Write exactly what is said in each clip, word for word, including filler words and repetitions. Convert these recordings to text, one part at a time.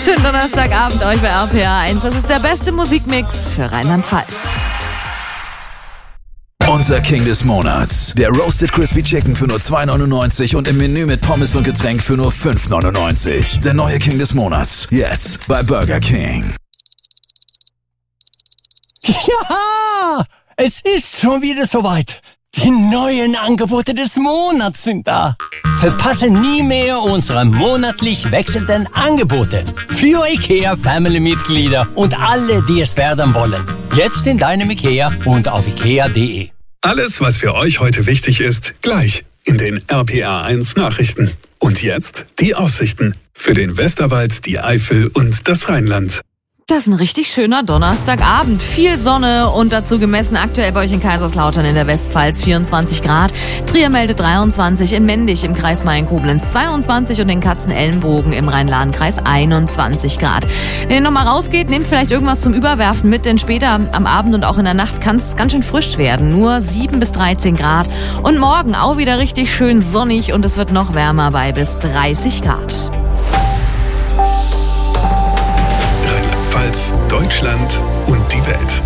Schönen Donnerstagabend euch bei R P R eins. Das ist der beste Musikmix für Rheinland-Pfalz. Unser King des Monats. Der Roasted Crispy Chicken für nur zwei neunundneunzig und im Menü mit Pommes und Getränk für nur fünf neunundneunzig. Der neue King des Monats. Jetzt bei Burger King. Ja, es ist schon wieder soweit. Die neuen Angebote des Monats sind da. Verpasse nie mehr unsere monatlich wechselnden Angebote für IKEA Family-Mitglieder und alle, die es werden wollen. Jetzt in deinem IKEA und auf ikea punkt de. Alles, was für euch heute wichtig ist, gleich in den R P R eins Nachrichten. Und jetzt die Aussichten für den Westerwald, die Eifel und das Rheinland. Das ist ein richtig schöner Donnerstagabend. Viel Sonne und dazu gemessen aktuell bei euch in Kaiserslautern in der Westpfalz vierundzwanzig Grad. Trier meldet dreiundzwanzig, in Mendig im Kreis Main-Koblenz zweiundzwanzig und in Katzenelnbogen im Rhein-Lahn-Kreis einundzwanzig Grad. Wenn ihr nochmal rausgeht, nehmt vielleicht irgendwas zum Überwerfen mit, denn später am Abend und auch in der Nacht kann es ganz schön frisch werden. Nur sieben bis dreizehn Grad. Und morgen auch wieder richtig schön sonnig und es wird noch wärmer bei bis dreißig Grad. Deutschland und die Welt.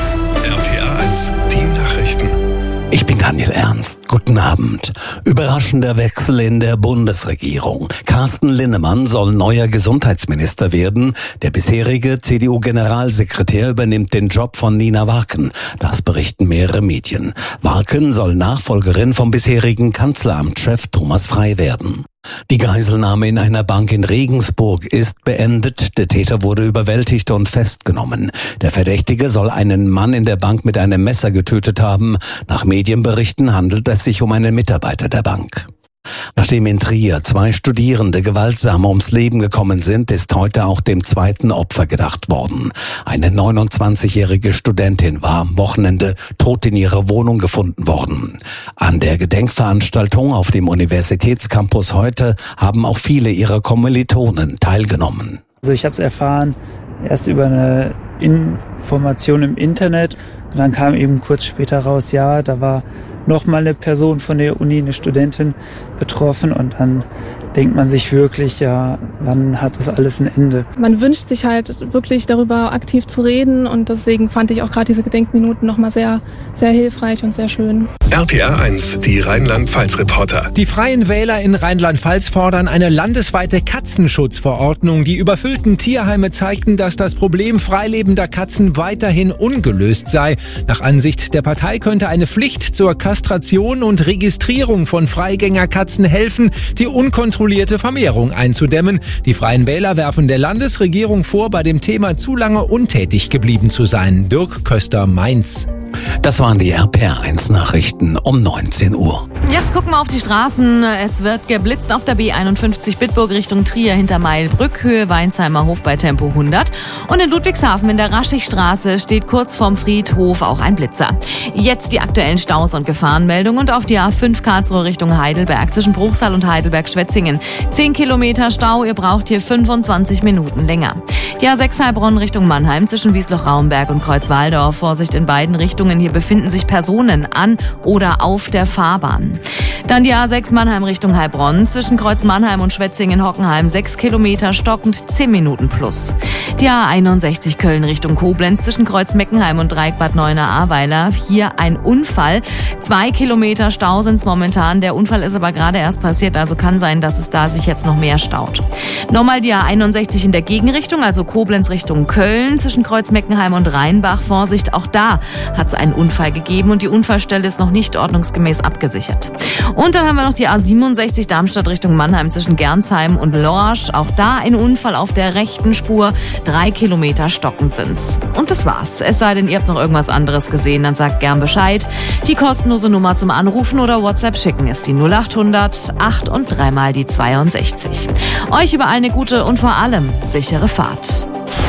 R P R eins, die Nachrichten. Ich bin Daniel Ernst. Guten Abend. Überraschender Wechsel in der Bundesregierung. Carsten Linnemann soll neuer Gesundheitsminister werden. Der bisherige C D U-Generalsekretär übernimmt den Job von Nina Warken. Das berichten mehrere Medien. Warken soll Nachfolgerin vom bisherigen Kanzleramtschef Thomas Frey werden. Die Geiselnahme in einer Bank in Regensburg ist beendet. Der Täter wurde überwältigt und festgenommen. Der Verdächtige soll einen Mann in der Bank mit einem Messer getötet haben. Nach Medienberichten handelt es sich um einen Mitarbeiter der Bank. Nachdem in Trier zwei Studierende gewaltsam ums Leben gekommen sind, ist heute auch dem zweiten Opfer gedacht worden. Eine neunundzwanzigjährige Studentin war am Wochenende tot in ihrer Wohnung gefunden worden. An der Gedenkveranstaltung auf dem Universitätscampus heute haben auch viele ihrer Kommilitonen teilgenommen. Also ich habe es erfahren erst über eine Information im Internet und dann kam eben kurz später raus, ja, da war nochmal eine Person von der Uni, eine Studentin betroffen und dann denkt man sich wirklich, ja, wann hat das alles ein Ende? Man wünscht sich halt wirklich darüber aktiv zu reden und deswegen fand ich auch gerade diese Gedenkminuten nochmal sehr, sehr hilfreich und sehr schön. R P R eins, die Rheinland-Pfalz-Reporter. Die Freien Wähler in Rheinland-Pfalz fordern eine landesweite Katzenschutzverordnung. Die überfüllten Tierheime zeigten, dass das Problem freilebender Katzen weiterhin ungelöst sei. Nach Ansicht der Partei könnte eine Pflicht zur Kastration und Registrierung von Freigängerkatzen helfen, die unkontrollierte Vermehrung einzudämmen. Die Freien Wähler werfen der Landesregierung vor, bei dem Thema zu lange untätig geblieben zu sein. Dirk Köster, Mainz. Das waren die R P R eins Nachrichten um neunzehn Uhr. Jetzt gucken wir auf die Straßen. Es wird geblitzt auf der B einundfünfzig Bitburg Richtung Trier hinter Mailbrück, Höhe Weinsheimer Hof bei Tempo hundert. Und in Ludwigshafen in der Raschigstraße steht kurz vorm Friedhof auch ein Blitzer. Jetzt die aktuellen Staus und Gefahrenmeldungen und auf die A fünf Karlsruhe Richtung Heidelberg zwischen Bruchsal und Heidelberg-Schwetzingen. zehn Kilometer Stau, ihr braucht hier fünfundzwanzig Minuten länger. Die A sechs Heilbronn Richtung Mannheim zwischen Wiesloch-Raumberg und Kreuzwaldorf. Vorsicht in beiden Richtungen. Hier befinden sich Personen an oder auf der Fahrbahn. Dann die A sechs Mannheim Richtung Heilbronn zwischen Kreuz Mannheim und Schwetzingen-Hockenheim. sechs Kilometer stockend, zehn Minuten plus. Die A einundsechzig Köln Richtung Koblenz zwischen Kreuz Meckenheim und Dreieck Bad Neuenahr-Ahrweiler. Hier ein Unfall. Zwei Kilometer Stau sind es momentan. Der Unfall ist aber gerade erst passiert, also kann sein, dass es da sich jetzt noch mehr staut. Nochmal die A einundsechzig in der Gegenrichtung, also Koblenz Richtung Köln zwischen Kreuz Meckenheim und Rheinbach. Vorsicht, auch da hat es einen Unfall gegeben und die Unfallstelle ist noch nicht ordnungsgemäß abgesichert. Und dann haben wir noch die A siebenundsechzig Darmstadt Richtung Mannheim zwischen Gernsheim und Lorsch. Auch da ein Unfall auf der rechten Spur. Drei Kilometer stockend sind's. Und das war's. Es sei denn, ihr habt noch irgendwas anderes gesehen, dann sagt gern Bescheid. Die kostenlose Nummer zum Anrufen oder WhatsApp schicken ist die null achthundert acht und dreimal die zweiundsechzig. Euch überall eine gute und vor allem sichere Fahrt.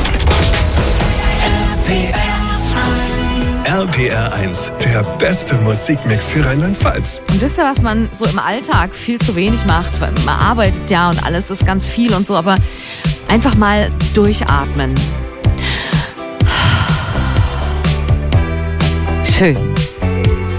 R P R eins, der beste Musikmix für Rheinland-Pfalz. Und wisst ihr, was man so im Alltag viel zu wenig macht? Weil man arbeitet ja und alles ist ganz viel und so, aber einfach mal durchatmen. Schön.